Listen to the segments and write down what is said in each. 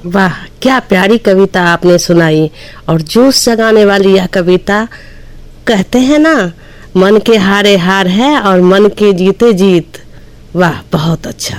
वाह, क्या प्यारी कविता आपने सुनाई। और जोश जगाने वाली यह कविता, कहते हैं ना, मन के हारे हार है और मन के जीते जीत। वाह, बहुत अच्छा।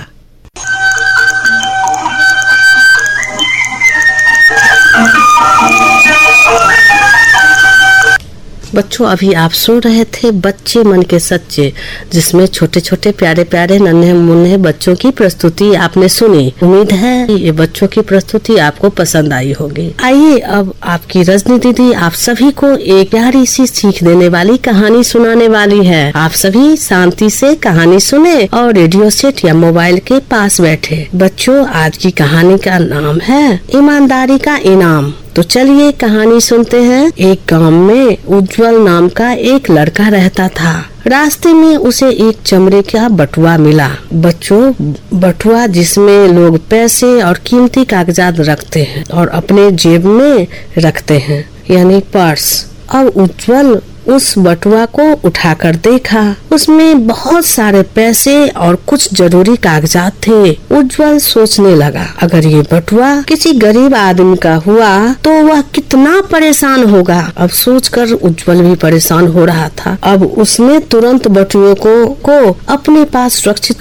बच्चों, अभी आप सुन रहे थे बच्चे मन के सच्चे, जिसमें छोटे छोटे प्यारे प्यारे नन्हे मुन्ने बच्चों की प्रस्तुति आपने सुनी। उम्मीद है ये बच्चों की प्रस्तुति आपको पसंद आई होगी। आइए अब आपकी रजनी दीदी आप सभी को एक प्यारी सी सीख देने वाली कहानी सुनाने वाली है। आप सभी शांति से कहानी सुने और रेडियो सेट या मोबाइल के पास बैठे। बच्चों, आज की कहानी का नाम है ईमानदारी का इनाम। तो चलिए कहानी सुनते हैं। एक गांव में उज्जवल नाम का एक लड़का रहता था। रास्ते में उसे एक चमड़े का बटुआ मिला। बच्चों, बटुआ जिसमें लोग पैसे और कीमती कागजात रखते हैं और अपने जेब में रखते हैं, यानी पर्स। अब उज्जवल उस बटुआ को उठाकर देखा। उसमें बहुत सारे पैसे और कुछ जरूरी कागजात थे। उज्जवल सोचने लगा, अगर ये बटुआ किसी गरीब आदमी का हुआ तो वह कितना परेशान होगा। अब सोचकर उज्जवल भी परेशान हो रहा था। अब उसने तुरंत बटुए को अपने पास सुरक्षित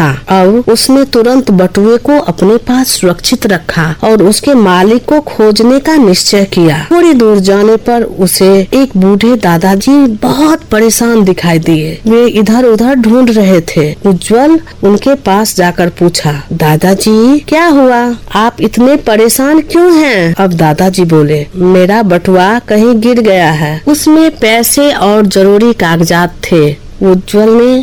रखा और उसके मालिक को खोजने का निश्चय किया। थोड़ी दूर जाने पर उसे एक बूढ़े दादाजी बहुत परेशान दिखाई दिए। वे इधर उधर ढूंढ रहे थे। उज्जवल उनके पास जाकर पूछा, दादाजी क्या हुआ, आप इतने परेशान क्यों हैं? अब दादाजी बोले, मेरा बटुआ कहीं गिर गया है, उसमें पैसे और जरूरी कागजात थे। उज्जवल ने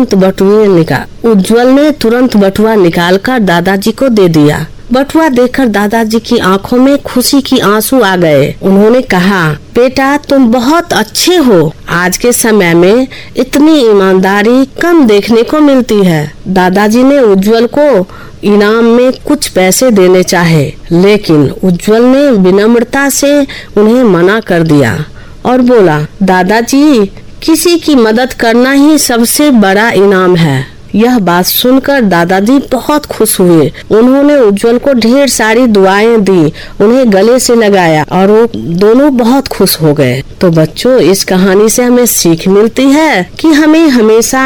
तुरंत बटुआ निकालकर दादाजी को दे दिया। बटुआ देखकर दादाजी की आंखों में खुशी की आंसू आ गए। उन्होंने कहा, बेटा तुम बहुत अच्छे हो। आज के समय में इतनी ईमानदारी कम देखने को मिलती है। दादाजी ने उज्जवल को इनाम में कुछ पैसे देने चाहे, लेकिन उज्जवल ने विनम्रता से उन्हें मना कर दिया और बोला, दादाजी किसी की मदद करना ही सबसे बड़ा इनाम है। यह बात सुनकर दादाजी बहुत खुश हुए। उन्होंने उज्जवल को ढेर सारी दुआएं दी, उन्हें गले से लगाया और वो दोनों बहुत खुश हो गए। तो बच्चों, इस कहानी से हमें सीख मिलती है कि हमें हमेशा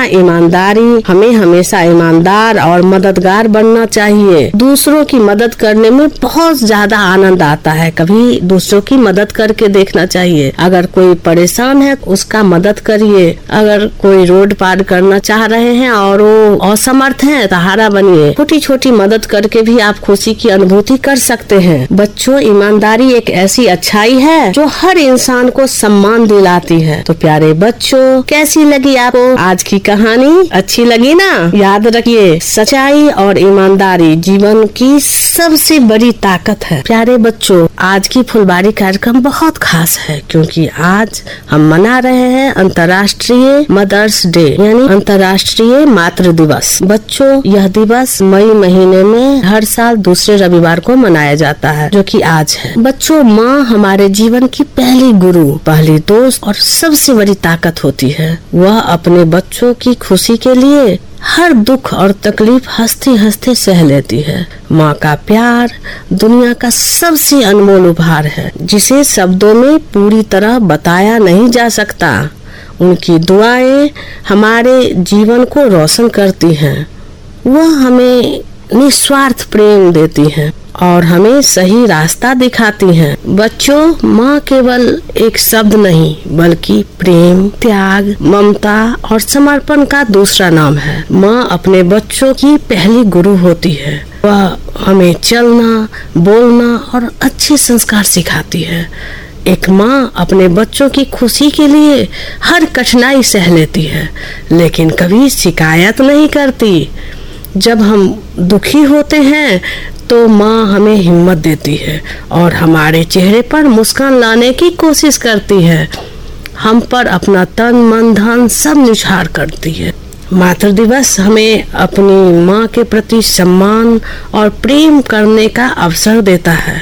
ईमानदार और मददगार बनना चाहिए। दूसरों की मदद करने में बहुत ज्यादा आनंद आता है। कभी दूसरों की मदद करके देखना चाहिए। अगर कोई परेशान है उसका मदद करिए। अगर कोई रोड पार करना चाह रहे हैं और असमर्थ हैं, सहारा बनिए। छोटी छोटी मदद करके भी आप खुशी की अनुभूति कर सकते हैं। बच्चों, ईमानदारी एक ऐसी अच्छाई है जो हर इंसान को सम्मान दिलाती है। तो प्यारे बच्चों, कैसी लगी आपको आज की कहानी? अच्छी लगी ना? याद रखिए, सच्चाई और ईमानदारी जीवन की सबसे बड़ी ताकत है। प्यारे बच्चों, आज की फुलबाड़ी कार्यक्रम बहुत खास है क्योंकि आज हम मना रहे हैं अंतर्राष्ट्रीय मदर्स डे, यानी अंतर्राष्ट्रीय मातृ दिवस। बच्चों, यह दिवस मई महीने में हर साल दूसरे रविवार को मनाया जाता है, जो कि आज है। बच्चों, माँ हमारे जीवन की पहली गुरु, पहली दोस्त और सबसे बड़ी ताकत होती है। वह अपने बच्चों की खुशी के लिए हर दुख और तकलीफ हंसते हंसते सह लेती है। माँ का प्यार दुनिया का सबसे अनमोल उपहार है, जिसे शब्दों में पूरी तरह बताया नहीं जा सकता। उनकी दुआएं हमारे जीवन को रोशन करती हैं। वह हमें निस्वार्थ प्रेम देती हैं और हमें सही रास्ता दिखाती हैं। बच्चों, माँ केवल एक शब्द नहीं बल्कि प्रेम, त्याग, ममता और समर्पण का दूसरा नाम है। माँ अपने बच्चों की पहली गुरु होती है। वह हमें चलना, बोलना और अच्छे संस्कार सिखाती है। एक माँ अपने बच्चों की खुशी के लिए हर कठिनाई सह लेती है, लेकिन कभी शिकायत नहीं करती। जब हम दुखी होते हैं तो माँ हमें हिम्मत देती है और हमारे चेहरे पर मुस्कान लाने की कोशिश करती है। हम पर अपना तन, मन, धन सब निछावर करती है। मातृ दिवस हमें अपनी माँ के प्रति सम्मान और प्रेम करने का अवसर देता है।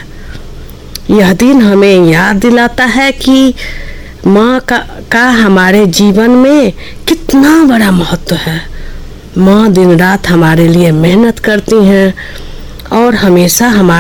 यह दिन हमें याद दिलाता है कि माँ का हमारे जीवन में कितना बड़ा महत्व है। माँ दिन रात हमारे लिए मेहनत करती हैं और हमेशा हमारे